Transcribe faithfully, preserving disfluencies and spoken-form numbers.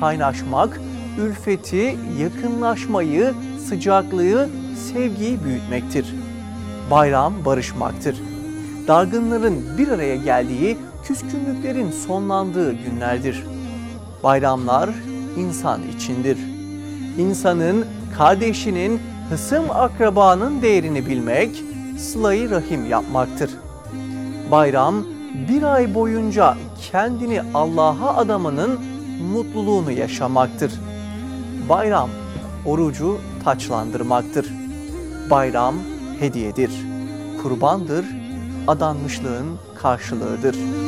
kaynaşmak, ülfeti, yakınlaşmayı, sıcaklığı, sevgiyi büyütmektir. Bayram barışmaktır. Dargınların bir araya geldiği, küskünlüklerin sonlandığı günlerdir. Bayramlar insan içindir. İnsanın, kardeşinin, hısım akrabanın değerini bilmek, sıla-i rahim yapmaktır. Bayram, bir ay boyunca kendini Allah'a adamanın mutluluğunu yaşamaktır. Bayram, orucu taçlandırmaktır. Bayram, hediyedir, kurbandır, adanmışlığın karşılığıdır.